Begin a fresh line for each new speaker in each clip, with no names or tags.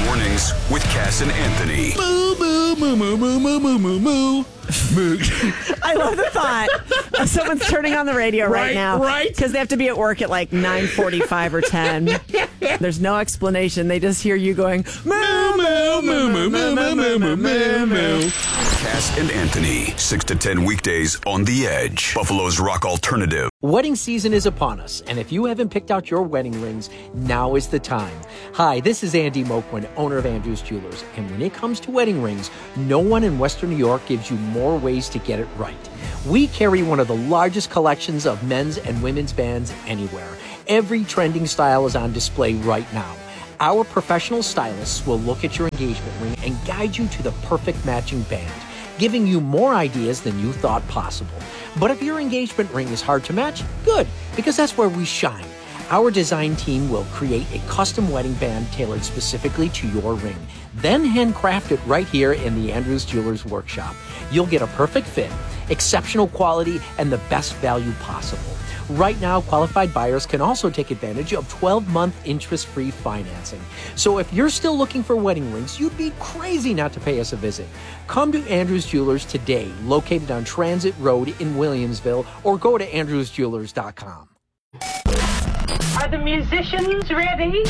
Mornings with Cass and Anthony.
Moo, moo, moo, moo, moo, moo, moo, moo, moo.
I love the thought of someone's turning on the radio right now.
Right.
Because they have to be at work at like 9:45 or 10. There's no explanation. They just hear you going, moo, moo, moo, moo, moo, moo, moo, moo, moo, moo.
Cass and Anthony, 6 to 10 weekdays on The Edge. Buffalo's Rock Alternative.
Wedding season is upon us, and if you haven't picked out your wedding rings, now is the time. Hi, this is Andy Moquin, owner of Andrews Jewelers, and when it comes to wedding rings, no one in Western New York gives you more ways to get it right. We carry one of the largest collections of men's and women's bands anywhere. Every trending style is on display right now. Our professional stylists will look at your engagement ring and guide you to the perfect matching band, giving you more ideas than you thought possible. But if your engagement ring is hard to match, good, because that's where we shine. Our design team will create a custom wedding band tailored specifically to your ring, then handcraft it right here in the Andrews Jewelers workshop. You'll get a perfect fit, exceptional quality, and the best value possible. Right now, qualified buyers can also take advantage of 12-month interest-free financing. So if you're still looking for wedding rings, you'd be crazy not to pay us a visit. Come to Andrews Jewelers today, located on Transit Road in Williamsville, or go to andrewsjewelers.com.
Are the musicians ready?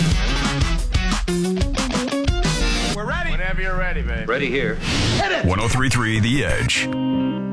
We're ready. Whenever you're ready, babe.
Ready here.
1033 The Edge.